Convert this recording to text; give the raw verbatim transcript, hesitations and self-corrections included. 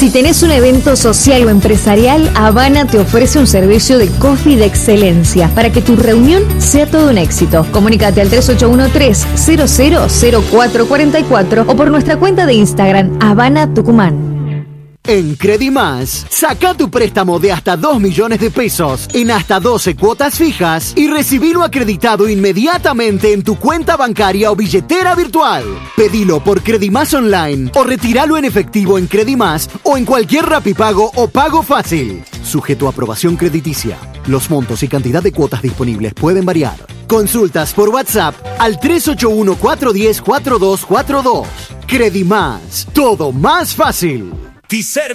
Si tenés un evento social o empresarial, Habana te ofrece un servicio de coffee de excelencia para que tu reunión sea todo un éxito. Comunícate al tres ocho uno tres, cero cero cero cuatro cuatro cuatro o por nuestra cuenta de Instagram Habana Tucumán. En Credimás, saca tu préstamo de hasta dos millones de pesos en hasta doce cuotas fijas y recibilo acreditado inmediatamente en tu cuenta bancaria o billetera virtual. Pedilo por Credimás Online o retíralo en efectivo en Credimás o en cualquier Rapipago o Pago Fácil. Sujeto a aprobación crediticia. Los montos y cantidad de cuotas disponibles pueden variar. Consultas por WhatsApp al tres ocho uno, cuatro uno cero, cuatro dos cuatro dos. Credimás, todo más fácil.